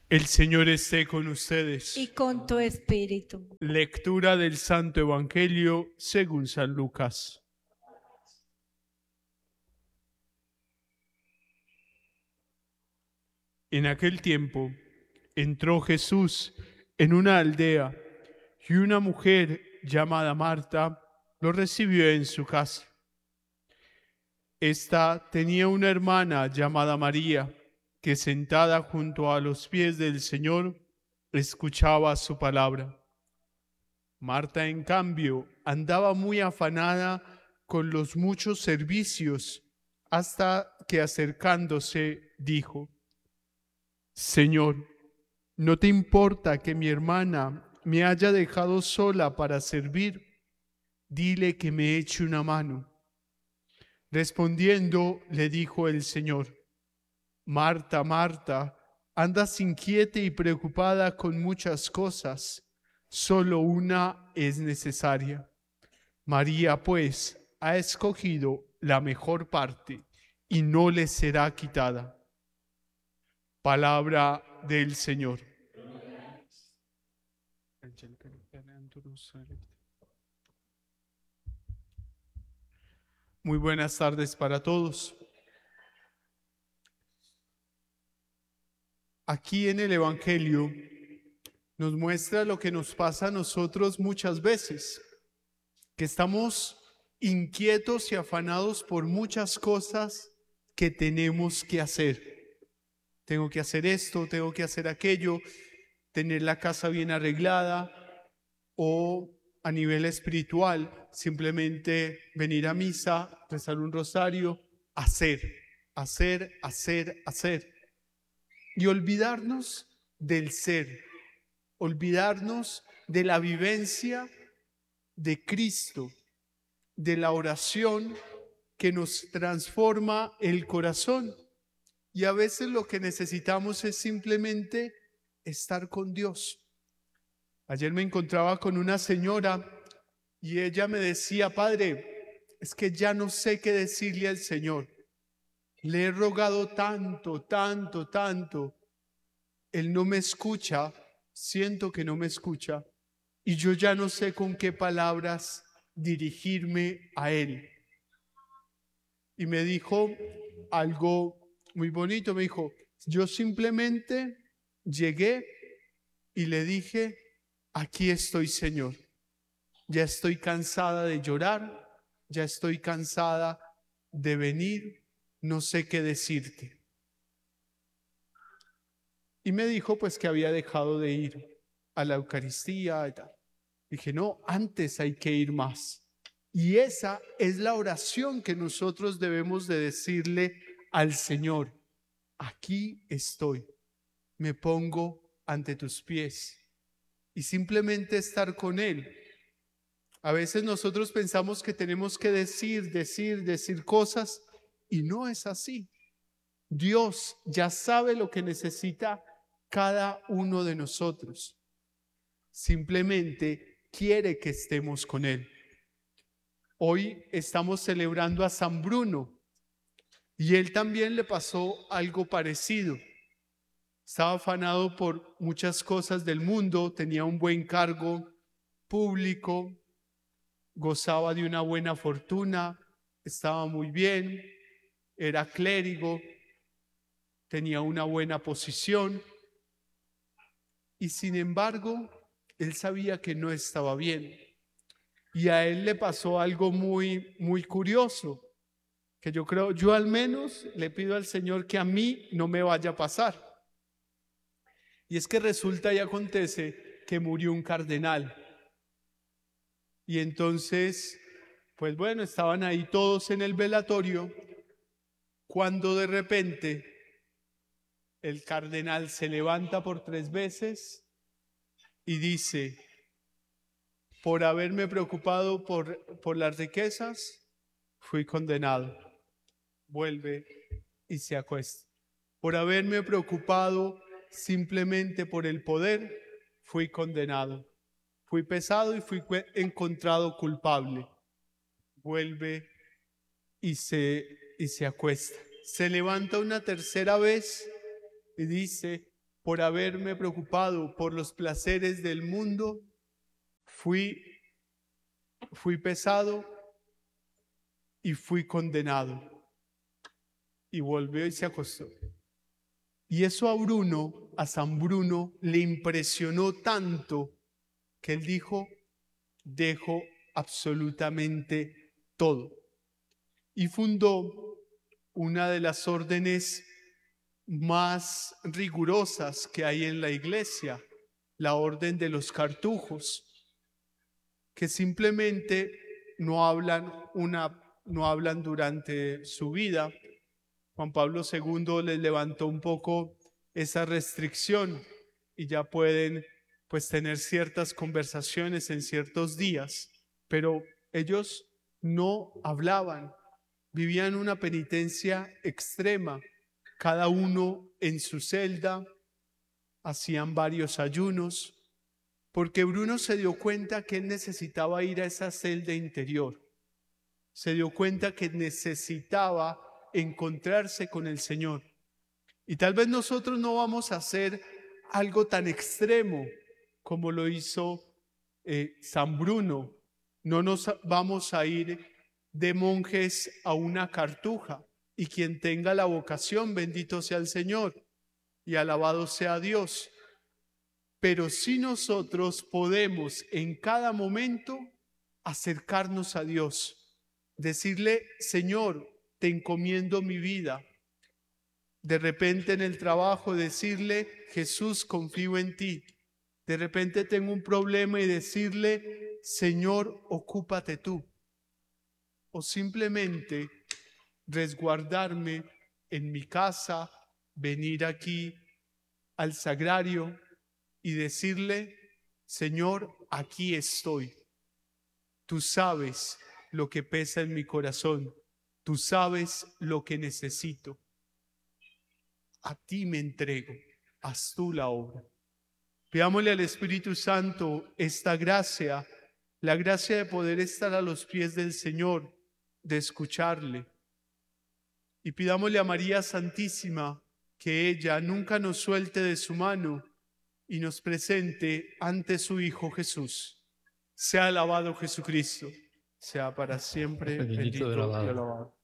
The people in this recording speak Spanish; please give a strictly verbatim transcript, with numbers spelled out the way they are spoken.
El Señor esté con ustedes. y con tu espíritu. Lectura del Santo Evangelio según San Lucas. En aquel tiempo entró Jesús en una aldea y una mujer llamada Marta lo recibió en su casa. Esta tenía una hermana llamada María, que sentada junto a los pies del Señor escuchaba su palabra. Marta, en cambio, andaba muy afanada con los muchos servicios, hasta que acercándose dijo: Señor, ¿no te importa que mi hermana me haya dejado sola para servir? Dile que me eche una mano. Respondiendo, le dijo el Señor: Marta, Marta, andas inquieta y preocupada con muchas cosas. Solo una es necesaria. María, pues, ha escogido la mejor parte y no le será quitada. Palabra del Señor. Muy buenas tardes para todos. Aquí en el Evangelio nos muestra lo que nos pasa a nosotros muchas veces, que estamos inquietos y afanados por muchas cosas que tenemos que hacer. Tengo que hacer esto, tengo que hacer aquello, tener la casa bien arreglada, o a nivel espiritual, simplemente venir a misa, rezar un rosario, hacer, hacer, hacer, hacer. Y olvidarnos del ser, olvidarnos de la vivencia de Cristo, de la oración que nos transforma el corazón. Y a veces lo que necesitamos es simplemente estar con Dios. Ayer me encontraba con una señora y ella me decía: Padre, es que ya no sé qué decirle al Señor. Le he rogado tanto, tanto, tanto. Él no me escucha, siento que no me escucha, y yo ya no sé con qué palabras dirigirme a Él. Y me dijo algo muy bonito, me dijo: yo simplemente llegué y le dije: aquí estoy, Señor. Ya estoy cansada de llorar, ya estoy cansada de venir, no sé qué decirte. Y me dijo pues que había dejado de ir a la Eucaristía y tal. Dije: no, antes hay que ir más. Y esa es la oración que nosotros debemos de decirle al Señor: aquí estoy, me pongo ante tus pies. Y simplemente estar con Él. A veces nosotros pensamos que tenemos que decir, decir, decir cosas, y no es así. Dios ya sabe lo que necesita cada uno de nosotros. Simplemente quiere que estemos con Él. Hoy estamos celebrando a San Bruno y él también le pasó algo parecido. Estaba afanado por muchas cosas del mundo, tenía un buen cargo público, gozaba de una buena fortuna, estaba muy bien, era clérigo, tenía una buena posición, y sin embargo, él sabía que no estaba bien. Y a él le pasó algo muy, muy curioso, que yo creo, yo al menos le pido al Señor que a mí no me vaya a pasar. Y es que resulta y acontece que murió un cardenal. Y entonces, pues bueno, estaban ahí todos en el velatorio, cuando de repente el cardenal se levanta por tres veces y dice: por haberme preocupado por, por las riquezas, fui condenado. Vuelve y se acuesta. Por haberme preocupado simplemente por el poder, fui condenado. Fui pesado y fui encontrado culpable. Vuelve y se, y se acuesta. Se levanta una tercera vez y dice: por haberme preocupado por los placeres del mundo, fui, fui pesado y fui condenado. Y volvió y se acostó. Y eso a Bruno, a San Bruno, le impresionó tanto que él dijo, dejo absolutamente todo. Y fundó una de las órdenes más rigurosas que hay en la iglesia, la orden de los cartujos, que simplemente no hablan, una, no hablan durante su vida. Juan Pablo segundo les levantó un poco esa restricción y ya pueden pues tener ciertas conversaciones en ciertos días, pero ellos no hablaban, vivían una penitencia extrema, cada uno en su celda, hacían varios ayunos, porque Bruno se dio cuenta que él necesitaba ir a esa celda interior, se dio cuenta que necesitaba encontrarse con el Señor. Y tal vez nosotros no vamos a hacer algo tan extremo como lo hizo eh, San Bruno. No nos vamos a ir de monjes a una cartuja. Y quien tenga la vocación, bendito sea el Señor y alabado sea Dios. Pero sí nosotros podemos en cada momento acercarnos a Dios, decirle, Señor, te encomiendo mi vida. De repente en el trabajo decirle, Jesús, confío en ti. De repente tengo un problema y decirle, Señor, ocúpate tú. O simplemente resguardarme en mi casa, venir aquí al sagrario y decirle, Señor, aquí estoy. Tú sabes lo que pesa en mi corazón. Tú sabes lo que necesito. A ti me entrego. Haz tú la obra. Pidámosle al Espíritu Santo esta gracia, la gracia de poder estar a los pies del Señor, de escucharle. Y pidámosle a María Santísima que ella nunca nos suelte de su mano y nos presente ante su Hijo Jesús. Sea alabado Jesucristo, sea para siempre bendito y alabado.